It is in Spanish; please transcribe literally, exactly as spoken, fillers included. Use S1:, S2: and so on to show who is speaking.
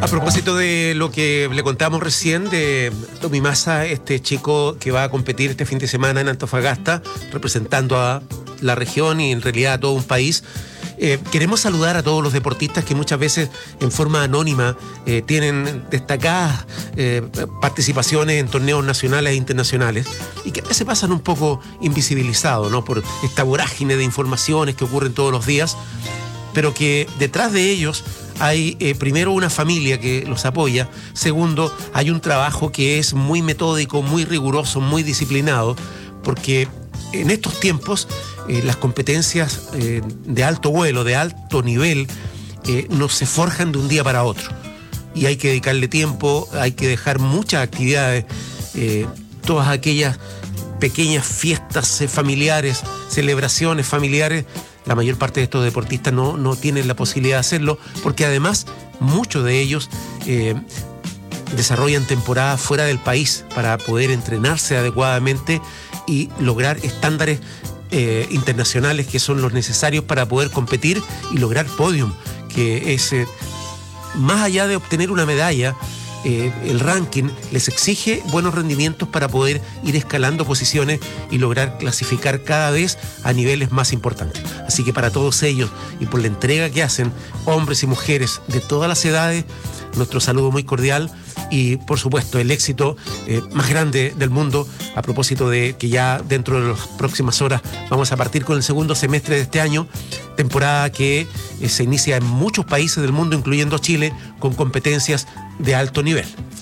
S1: propósito de lo que le contamos recién de Tommy Massa, este chico que va a competir este fin de semana en Antofagasta, representando a la región y en realidad a todo un país, eh, queremos saludar a todos los deportistas que muchas veces en forma anónima eh, tienen destacadas eh, participaciones en torneos nacionales e internacionales y que a veces pasan un poco invisibilizados, ¿no?, por esta vorágine de informaciones que ocurren todos los días, pero que detrás de ellos hay eh, primero una familia que los apoya, segundo hay un trabajo que es muy metódico, muy riguroso, muy disciplinado, porque en estos tiempos eh, las competencias eh, de alto vuelo, de alto nivel, eh, no se forjan de un día para otro y hay que dedicarle tiempo, hay que dejar muchas actividades, eh, todas aquellas pequeñas fiestas eh, familiares, celebraciones familiares. La mayor parte de estos deportistas no, no tienen la posibilidad de hacerlo porque además muchos de ellos eh, desarrollan temporadas fuera del país para poder entrenarse adecuadamente y lograr estándares eh, internacionales que son los necesarios para poder competir y lograr podium, que es eh, más allá de obtener una medalla. Eh, el ranking les exige buenos rendimientos para poder ir escalando posiciones y lograr clasificar cada vez a niveles más importantes. Así que para todos ellos y por la entrega que hacen, hombres y mujeres de todas las edades, nuestro saludo muy cordial y por supuesto el éxito eh, más grande del mundo, a propósito de que ya dentro de las próximas horas vamos a partir con el segundo semestre de este año, temporada que eh, se inicia en muchos países del mundo, incluyendo Chile, con competencias de alto nivel.